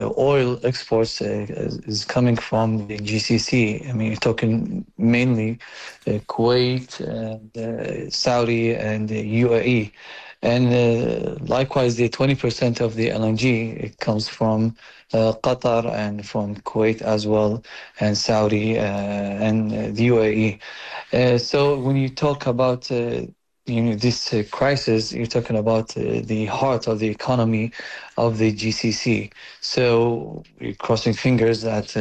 oil exports is coming from the GCC. I mean, you're talking mainly Kuwait, and, Saudi, and UAE. And likewise, the 20% of the LNG, it comes from Qatar and from Kuwait as well, and Saudi and the UAE. So when you talk about this crisis, you're talking about the heart of the economy of the GCC. So we're crossing fingers that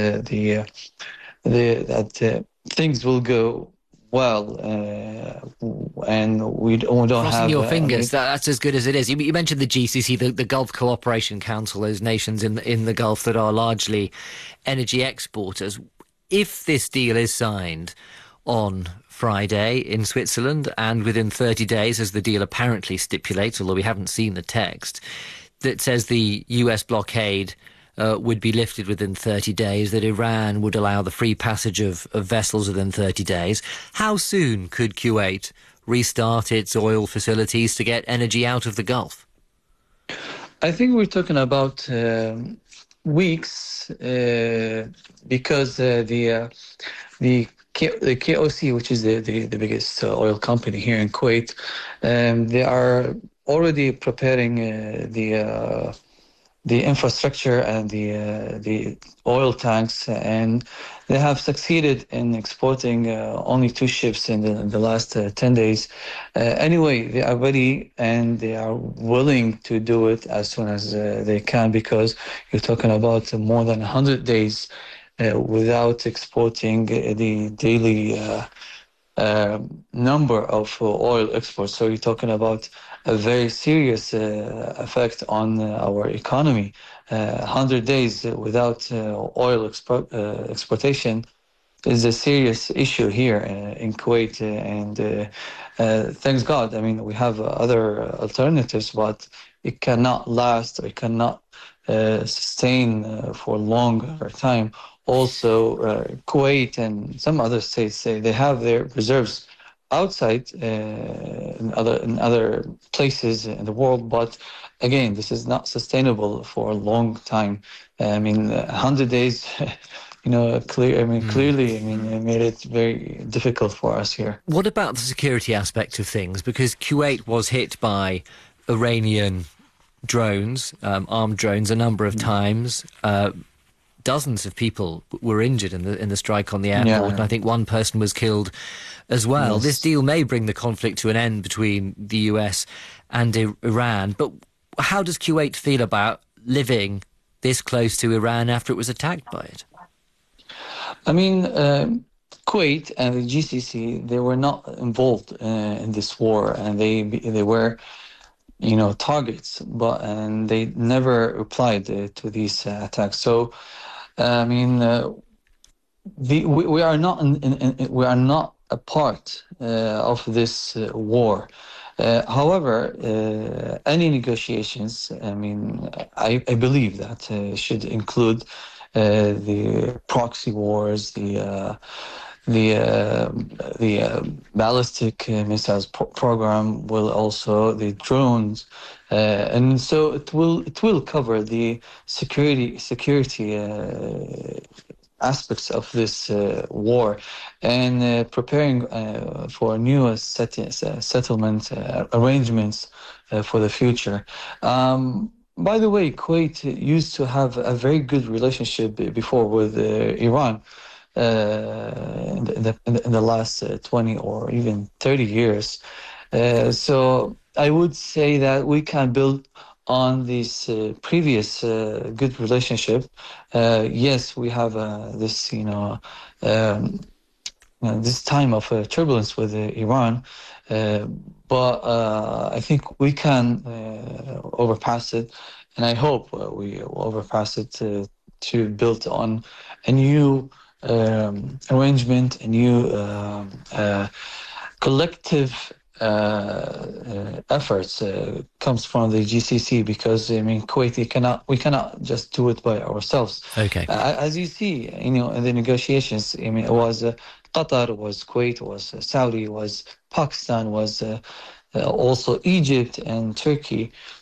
things will go well, and we don't Crossing have your any. fingers. That's as good as it is. You mentioned the GCC, the Gulf Cooperation Council, those nations in the Gulf that are largely energy exporters. If this deal is signed on Friday in Switzerland and within 30 days, as the deal apparently stipulates, although we haven't seen the text, that says the US blockade would be lifted within 30 days, that Iran would allow the free passage of vessels within 30 days. How soon could Kuwait restart its oil facilities to get energy out of the Gulf? I think we're talking about weeks, because the KOC, which is the biggest oil company here in Kuwait, they are already preparing the infrastructure and the oil tanks, and they have succeeded in exporting only two ships in the last 10 days. Anyway, they are ready and they are willing to do it as soon as they can, because you're talking about more than 100 days without exporting the daily number of oil exports. So you're talking about a very serious effect on our economy. 100 days without exportation is a serious issue here in Kuwait, and thanks God. I mean, we have other alternatives, but it cannot last, or it cannot sustain for a longer time. Also, Kuwait and some other states say they have their reserves outside in other places in the world, but again, this is not sustainable for a long time. I mean, 100 days. Clearly, it made it very difficult for us here. What about the security aspect of things? Because Kuwait was hit by Iranian drones, armed drones, a number of times. Dozens of people were injured in the strike on the airport, and I think one person was killed as well. Yes. This deal may bring the conflict to an end between the US and Iran, but how does Kuwait feel about living this close to Iran after it was attacked by it? I mean, Kuwait and the GCC, they were not involved in this war, and they were, targets, and they never replied to these attacks. So, I mean, we are not we are not a part of this war. However, any negotiations, I believe that should include the proxy wars, the ballistic missiles program, will also the drones, and so it will cover the security aspects of this war, and preparing for new settlement arrangements for the future. By the way, Kuwait used to have a very good relationship before with Iran in the last 20 or even 30 years. So I would say that we can build on this previous good relationship. Yes, we have this time of turbulence with Iran, but I think we can overpass it, and I hope we will overpass it to build on a new arrangement, a new collective efforts comes from the GCC, because Kuwait, we cannot just do it by ourselves. Okay. As you see, in the negotiations, it was Qatar, was Kuwait, was Saudi, was Pakistan, was also Egypt and Turkey.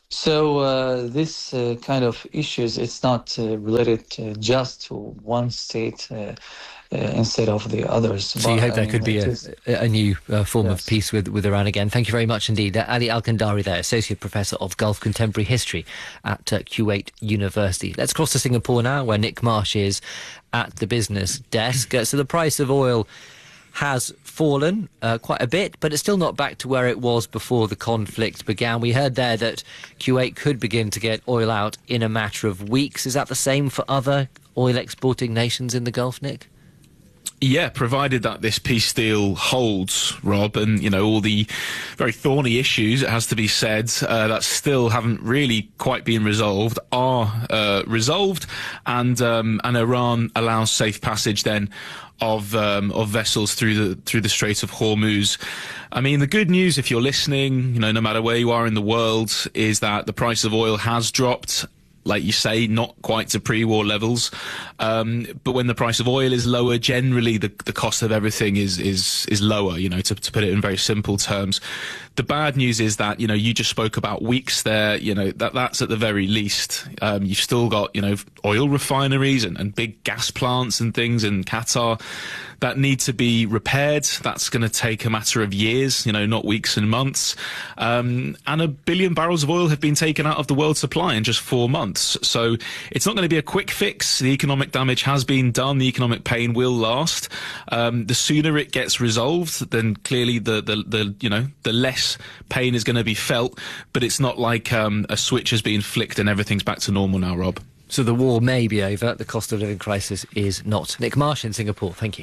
So this kind of issues, it's not related just to one state instead of the others. So you hope there could be a new form of peace with Iran again. Thank you very much indeed. Ali Al-Kandari there, Associate Professor of Gulf Contemporary History at Kuwait University. Let's cross to Singapore now, where Nick Marsh is at the business desk. So the price of oil has fallen quite a bit, but it's still not back to where it was before the conflict began. We heard there that Kuwait could begin to get oil out in a matter of weeks. Is that the same for other oil exporting nations in the Gulf, Nick? Yeah, provided that this peace deal holds, Rob, and, you know, all the very thorny issues, it has to be said, that still haven't really quite been resolved, are resolved, and Iran allows safe passage then of vessels through the Strait of Hormuz. I mean, the good news, if you're listening, you know, no matter where you are in the world, is that the price of oil has dropped. Like you say, not quite to pre-war levels, but when the price of oil is lower, generally the cost of everything is lower. You know, to put it in very simple terms. The bad news is that, you know, you just spoke about weeks there. You know, that's at the very least. You've still got, you know, oil refineries and big gas plants and things in Qatar that need to be repaired. That's going to take a matter of years, you know, not weeks and months. And 1 billion barrels of oil have been taken out of the world supply in just 4 months. So it's not going to be a quick fix. The economic damage has been done. The economic pain will last. The sooner it gets resolved, then clearly the less pain is going to be felt. But it's not like a switch has been flicked and everything's back to normal now, Rob. So the war may be over. The cost of living crisis is not. Nick Marsh in Singapore. Thank you.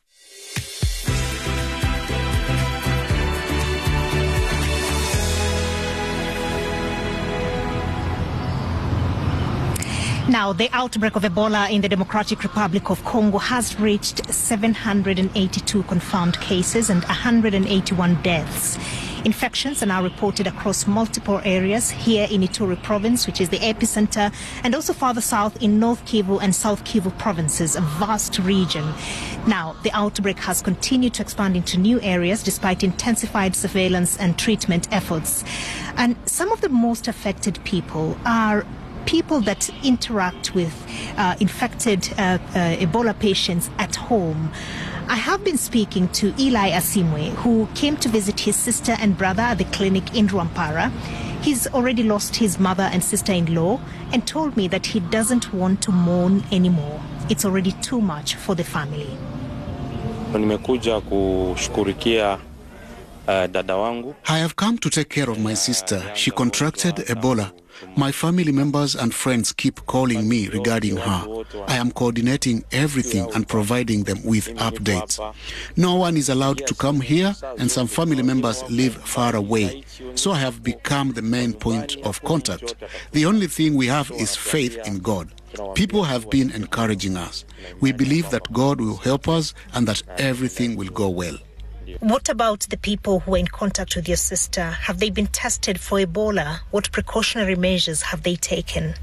Now, the outbreak of Ebola in the Democratic Republic of Congo has reached 782 confirmed cases and 181 deaths. Infections are now reported across multiple areas here in Ituri province, which is the epicenter, and also farther south in North Kivu and South Kivu provinces, a vast region. Now, the outbreak has continued to expand into new areas despite intensified surveillance and treatment efforts. And some of the most affected people are people that interact with infected Ebola patients at home. I have been speaking to Eli Asimwe, who came to visit his sister and brother at the clinic in Rwampara. He's already lost his mother and sister-in-law and told me that he doesn't want to mourn anymore. It's already too much for the family. Nimekuja kushukurikia dada wangu. I have come to take care of my sister. She contracted Ebola. My family members and friends keep calling me regarding her. I am coordinating everything and providing them with updates. No one is allowed to come here, and some family members live far away. So I have become the main point of contact. The only thing we have is faith in God. People have been encouraging us. We believe that God will help us and that everything will go well. What about the people who were in contact with your sister? Have they been tested for Ebola? What precautionary measures have they taken?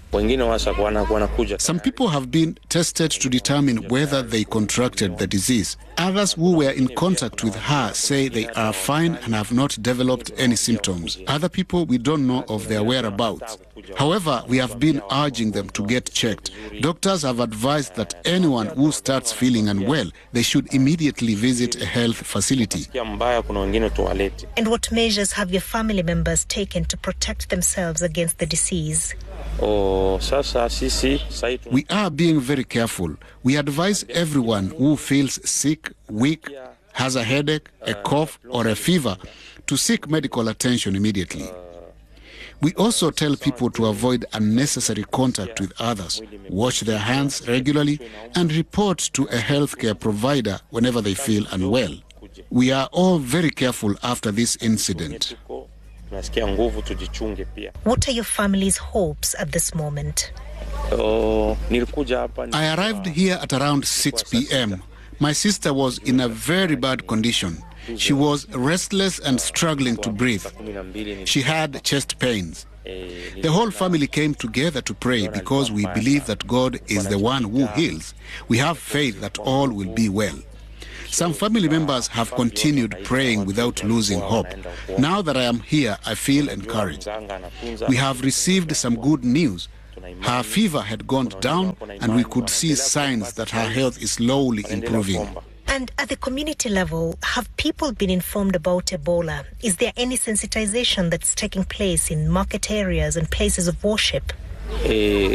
Some people have been tested to determine whether they contracted the disease. Others who were in contact with her say they are fine and have not developed any symptoms. Other people, we don't know of their whereabouts. However, we have been urging them to get checked. Doctors have advised that anyone who starts feeling unwell, they should immediately visit a health facility. And what measures have your family members taken to protect themselves against the disease? We are being very careful. We advise everyone who feels sick, weak, has a headache, a cough, or a fever to seek medical attention immediately. We also tell people to avoid unnecessary contact with others, wash their hands regularly, and report to a healthcare provider whenever they feel unwell. We are all very careful after this incident. What are your family's hopes at this moment? I arrived here at around 6 p.m. My sister was in a very bad condition. She was restless and struggling to breathe. She had chest pains. The whole family came together to pray because we believe that God is the one who heals. We have faith that all will be well. Some family members have continued praying without losing hope. Now that I am here, I feel encouraged. We have received some good news. Her fever had gone down, and we could see signs that her health is slowly improving. And at the community level, have people been informed about Ebola? Is there any sensitization that's taking place in market areas and places of worship? We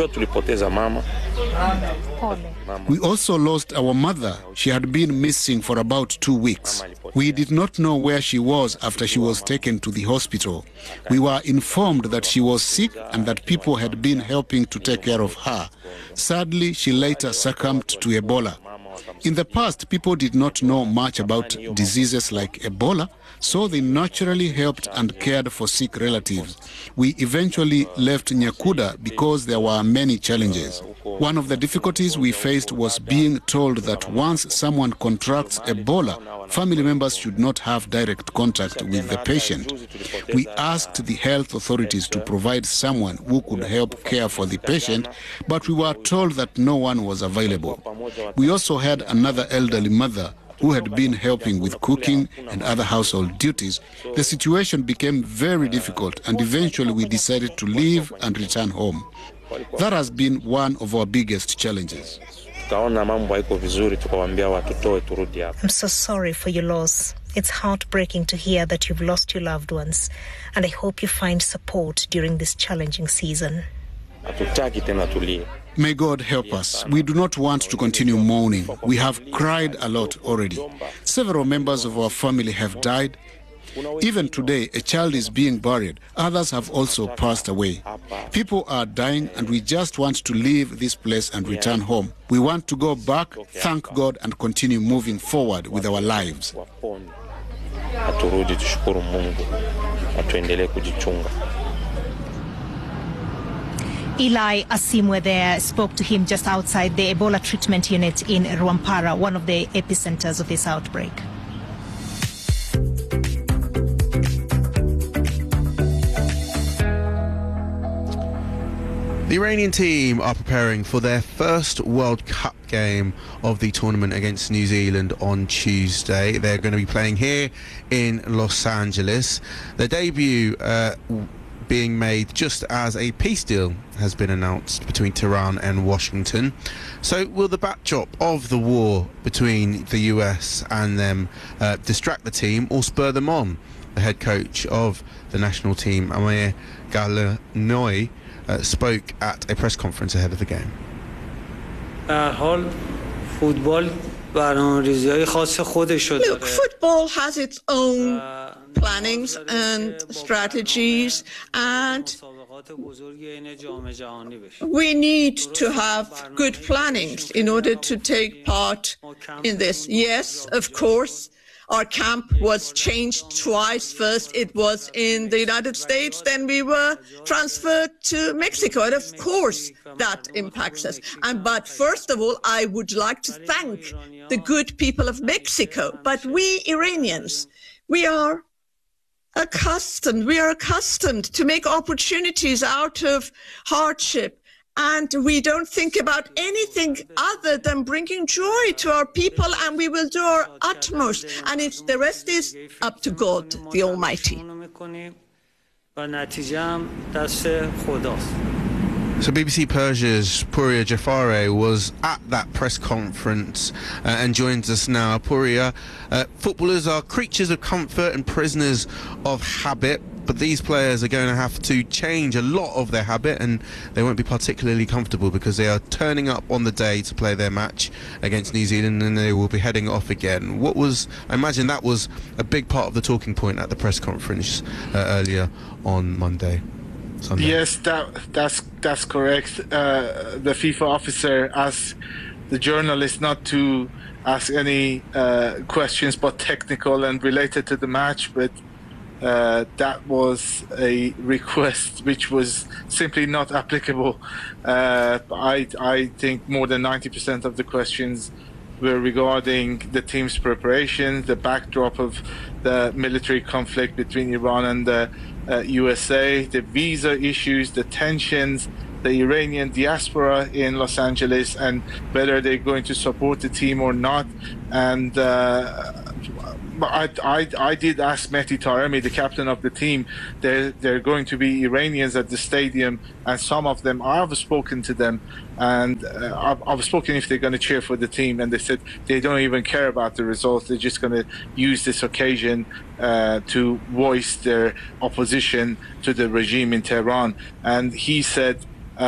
also lost our mother. She had been missing for about 2 weeks. We did not know where she was after she was taken to the hospital. We were informed that she was sick and that people had been helping to take care of her. Sadly, she later succumbed to Ebola. In the past, people did not know much about diseases like Ebola, so they naturally helped and cared for sick relatives. We eventually left Nyakuda because there were many challenges. One of the difficulties we faced was being told that once someone contracts Ebola, family members should not have direct contact with the patient. We asked the health authorities to provide someone who could help care for the patient, but we were told that no one was available. We also had another elderly mother who had been helping with cooking and other household duties. The situation became very difficult, and eventually we decided to leave and return home. That has been one of our biggest challenges. I'm so sorry for your loss. It's heartbreaking to hear that you've lost your loved ones, and I hope you find support during this challenging season. May God help us. We do not want to continue mourning. We have cried a lot already. Several members of our family have died. Even today, a child is being buried. Others have also passed away. People are dying, and we just want to leave this place and return home. We want to go back, thank God, and continue moving forward with our lives. Eli Asimwe there spoke to him just outside the Ebola treatment unit in Rwampara, one of the epicenters of this outbreak. The Iranian team are preparing for their first World Cup game of the tournament against New Zealand on Tuesday. They're going to be playing here in Los Angeles. Their debut being made just as a peace deal has been announced between Tehran and Washington. So will the backdrop of the war between the US and them distract the team or spur them on? The head coach of the national team, Amir Galanoy, spoke at a press conference ahead of the game. Look, football has its own plannings and strategies, and we need to have good plannings in order to take part in this. Yes, of course, our camp was changed twice. First, it was in the United States, then we were transferred to Mexico. And of course, that impacts us. But first of all, I would like to thank the good people of Mexico. But we Iranians, we are accustomed to make opportunities out of hardship. And we don't think about anything other than bringing joy to our people, and we will do our utmost. And the rest is up to God, the Almighty. So BBC Persia's Pouria Jafare was at that press conference and joins us now. Pouria, footballers are creatures of comfort and prisoners of habit, but these players are going to have to change a lot of their habit, and they won't be particularly comfortable because they are turning up on the day to play their match against New Zealand, and they will be heading off again. I imagine that was a big part of the talking point at the press conference earlier on Sunday. Yes, that's correct. The FIFA officer asked the journalist not to ask any questions but technical and related to the match, but that was a request which was simply not applicable. I think more than 90% of the questions were regarding the team's preparation, the backdrop of the military conflict between Iran and the USA, the visa issues, the tensions, the Iranian diaspora in Los Angeles and whether they're going to support the team or not. And I did ask Mehdi Taremi, the captain of the team. There are going to be Iranians at the stadium, and some of them, I've spoken to them, and I've spoken if they're going to cheer for the team, and they said they don't even care about the results. They're just going to use this occasion to voice their opposition to the regime in Tehran. And he said,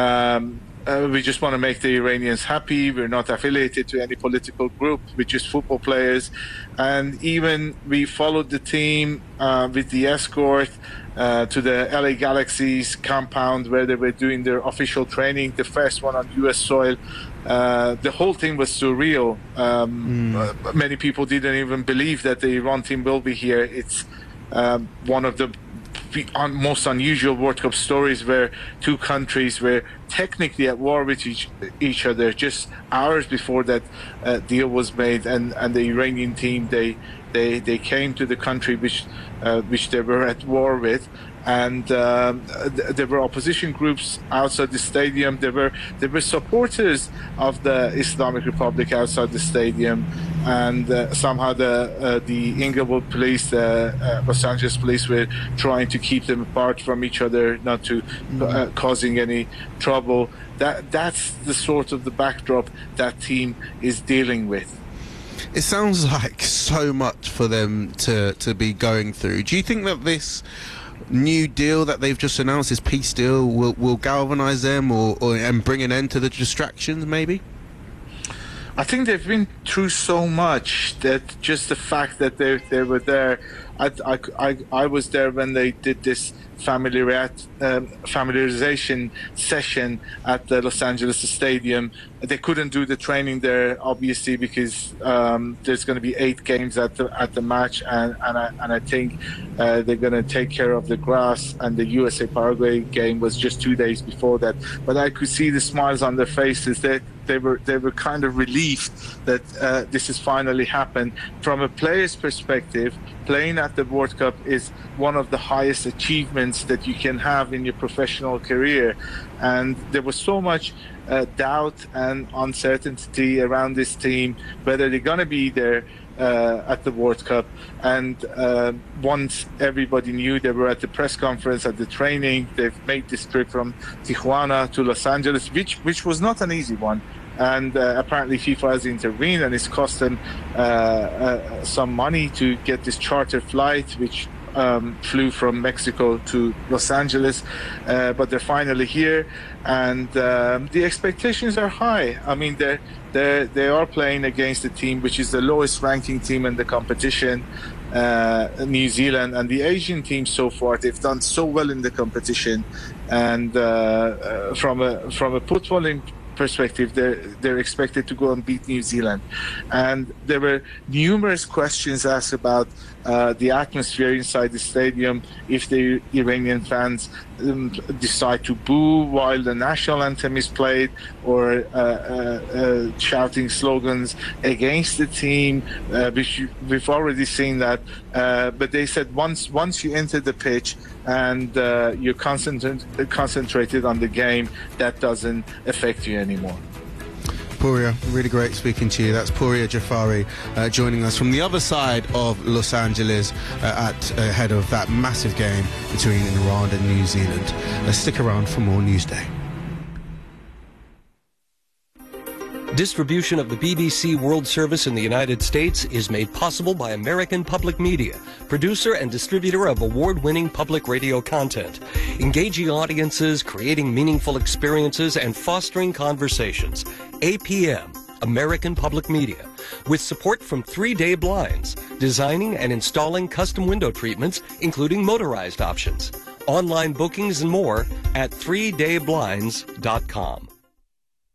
we just want to make the Iranians happy. We're not affiliated to any political group. We're just football players. And even we followed the team with the escort to the LA Galaxy's compound where they were doing their official training, the first one on U.S. soil. The whole thing was surreal. Many people didn't even believe that the Iran team will be here. It's one of the most unusual World Cup stories where two countries were technically at war with each other just hours before that deal was made, and the Iranian team they came to the country which they were at war with, and there were opposition groups outside the stadium. There were supporters of the Islamic Republic outside the stadium, and somehow the Inglewood police, the Los Angeles police, were trying to keep them apart from each other, not to causing any trouble. That's the sort of the backdrop that team is dealing with. It sounds like so much for them to be going through. Do you think that this new deal that they've just announced, this peace deal, will galvanize them and bring an end to the distractions, maybe? I think they've been through so much that just the fact that they were there. I was there when they did this familiarization session at the Los Angeles Stadium. They couldn't do the training there, obviously, because there's going to be 8 games at the match, and I think they're going to take care of the grass. And the USA Paraguay game was just 2 days before that. But I could see the smiles on their faces. They were kind of relieved that this has finally happened. From a player's perspective, playing at the World Cup is one of the highest achievements that you can have in your professional career. And there was so much doubt and uncertainty around this team, whether they're going to be there at the World Cup. And once everybody knew, they were at the press conference, at the training. They've made this trip from Tijuana to Los Angeles, which was not an easy one. And apparently FIFA has intervened, and it's cost them some money to get this charter flight, which flew from Mexico to Los Angeles. But they're finally here, and the expectations are high. I mean, they are playing against a team which is the lowest ranking team in the competition, New Zealand, and the Asian teams so far, they've done so well in the competition. And from a footballing perspective, they're expected to go and beat New Zealand. And there were numerous questions asked about the atmosphere inside the stadium, if the Iranian fans decide to boo while the national anthem is played, or shouting slogans against the team, which we've already seen that. But they said once you enter the pitch and you're concentrated on the game, that doesn't affect you anymore. Pouria, really great speaking to you. That's Pouria Jafari joining us from the other side of Los Angeles ahead of that massive game between Iran and New Zealand. Stick around for more Newsday. Distribution of the BBC World Service in the United States is made possible by American Public Media, producer and distributor of award-winning public radio content, engaging audiences, creating meaningful experiences, and fostering conversations. APM, American Public Media, with support from 3 Day Blinds, designing and installing custom window treatments, including motorized options. Online bookings and more at 3dayblinds.com.